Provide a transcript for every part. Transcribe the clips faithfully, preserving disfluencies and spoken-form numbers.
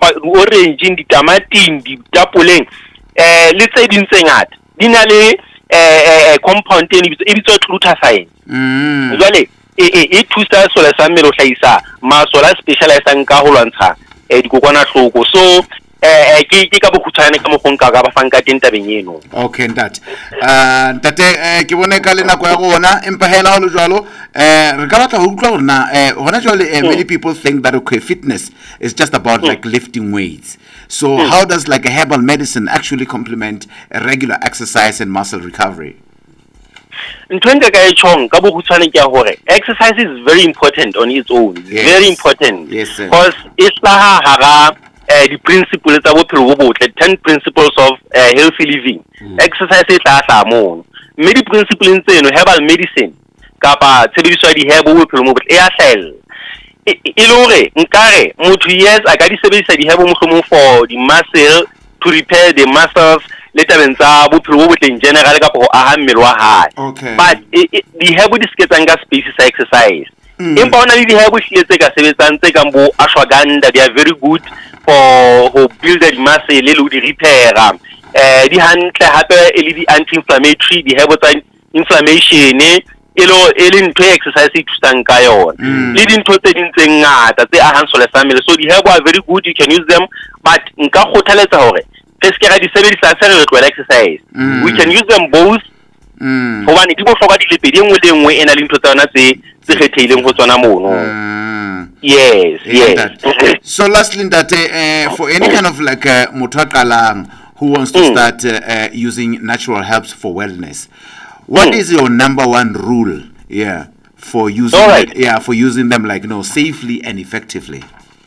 orange ditamating ditapoleng eh le tse ding tse ngata di na le eh compound e bitswa glutathione mm jwale e e thusa sola sa mmele o hlahisa masola specializing ka ho lwantsha eh dikokwanahloko so eh ke ke ka bokhutsane ka mogonka ka ba fang ka teng tabeng eno. Okay ntate uh ntate ke bone ka le nako ya gona empa hela ho le jwalo eh re ka batla ho utlwa hore na eh hona jwale many people think that okay fitness is just about like lifting weights, so how does like a herbal medicine actually complement a regular exercise and muscle recovery? Ntwenga ka echong ka bokhutsane ke hore exercise is very important on its own. Yes. Very important. Yes, because islaha hara uh, the principles tsa bophelo bo botle, ten principles of uh, healthy living. Mm. Exercise e tla tla mo mme di principles tseno herbal medicine kapa tshebediso ya di herb bophelo bo botle e a hlahella e le hore nkare motho yes a ka di sebedisa di herb mohlomong for the muscle to repair the muscles le tabeng tsa bophelo bo botle in general kapa ho aha mmele wa hae. Okay. But di herb di sketsang ka space sa exercise empa ona le di herb hlile tse ka sebetsang tse kang bo ashwagandha, they are very good for ho build the muscle le ho di repair eh di hantle hape e le di anti-inflammatory di herb tsa inflammation e lo e le ntho exercise e thusang ka yona le dintho tse ding tse ngata tse ahang sola sa mmele, so di herb are very good, you can use them, but nka kgothaletsa hore re se ke ra di sebedisa se re tloela exercise. We can use them both hobane di bohlokwa di le pedi engwe le engwe ena le ntho tsa yona tse tse kgethehileng ho tsona mono. Yes, yes. So lastly ntate uh, for any kind of like uh, motho a qalang who wants to mm. start uh, uh, using natural herbs for wellness, what mm. is your number one rule yeah for using right. it, yeah for using them like you know safely and effectively?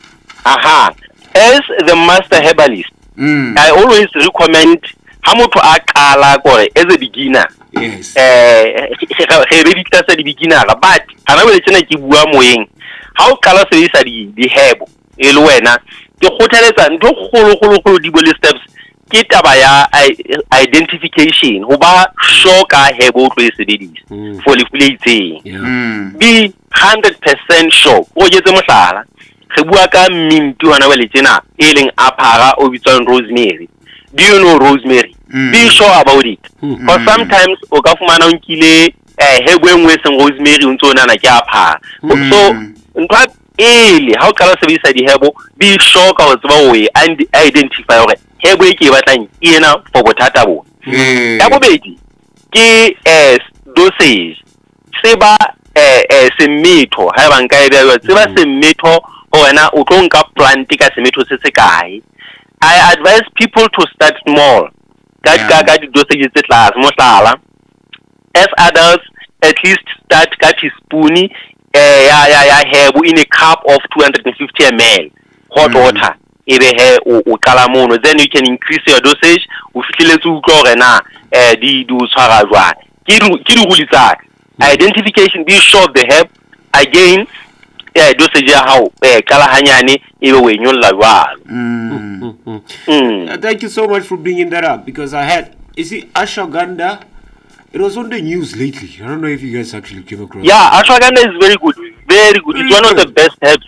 Aha, as the master herbalist mm. I always recommend ha motho a qala gore as a beginner. Yes. Eh re re ditla sa di beginner but ana bele tsena ke bua moeng ha o qala sebedisa di di herb e le wena ke kgothaletsa ntho kgolo kgolo kgolo di bole steps ke taba ya identification ho ba sure ka herb o tlo e sebedisa for le fuletseng be one hundred percent sure o jetse mohlala re bua ka mint hona bele tsena e leng aphara o bitswang rosemary. Do you know rosemary? Mm. Be sure about it. Mm. Because sometimes o ka fumana nkile eh herb engwe seng rosemary o ntso nana ke apha. So ntwa ele ha o qala sebedisa di herb be sure ka o tseba o and identify hore herb e ke batlang e ena for bothata bo. Ya bobedi ke eh dosage. Seba eh eh semetho ha ba nka e ba seba semetho o wena o tlo nka plant ka semetho se se kae. I advise people to start small. That yeah. Got dosage class, mohlala. As adults, at least start got teaspoon, eh ya ya ya herb in a cup of two hundred fifty milliliters hot mm. water. Ebe he o kala mono. Then you can increase your dosage. O fitlhele tsu utlwa gore na eh di di tshwara jwa. Ke di ruli tsa. Identification, be sure of the herb. Again, yeah, dosage ya hao eh kala hanyane ebe we nyolla jwa. Mm. Mm. Uh, thank you so much for bringing that up because I had, you see, ashwagandha. It was on the news lately. I don't know if you guys actually came across. Yeah, it. ashwagandha is very good, very good. Very it's one good. Of the best herbs.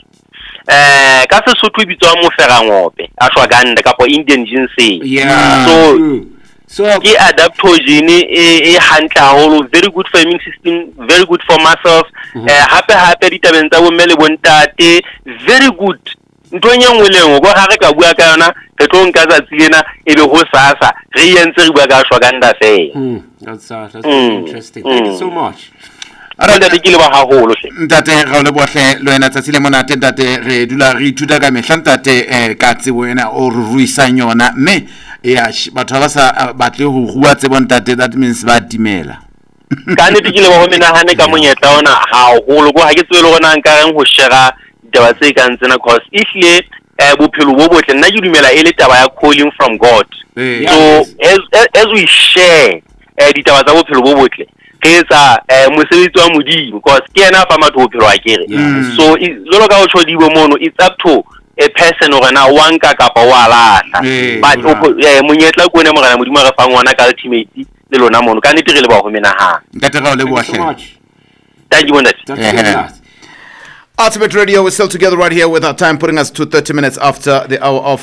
Eh, ka se sotho bitso mo fera ngope. Ashwagandha ka po Indian ginseng. Yeah. So, true. So ke adaptogen e e hantle haholo, very good for immune system, very good for muscles. Mm-hmm. Eh, hape hape ditabeng tsa bo mmele bontate, very good. Ntwenye ngweleng go ha re ka bua ka yona re tlo nka tsa tsilena ebe ho sasa re yentse re bua ka ashwagandha fe. Mm, that's uh, that's mm. interesting. Thank mm. you so much. Ara ntate ke le ba haholo hle. Ntate ga le bohle lo ena tsatsile mona ntate re dula re ithuta ka mehla ntate eh ka tsebo ena o re ruisang yona mme ya batho ba sa batle ho rua tsebo ntate, that means ba dimela. Ka nne ke le ba ho menahane ka monyetla ona haholo go ha ke tswele gona nka reng ho shera taba tse ka ntsena cause ihle eh bophelo bo botle nna ke dumela e le taba ya calling from God. Hey. So as, as as we share eh ditaba tsa bophelo bo botle ke etsa eh mosebetsi wa modimo because ke ena fa matho bophelo a kere. So jolo ka o tshodibo mono it's up to a person o rena wanka kapa wa lahla but eh monyetla go ne mo rena modimo re fa ngwana ka ultimate le lona mono ka nete re le ba go menahana. Ntate ga le bohle. Thank you Monday. Ultimate Radio, we're still together right here with our time putting us to thirty minutes after the hour of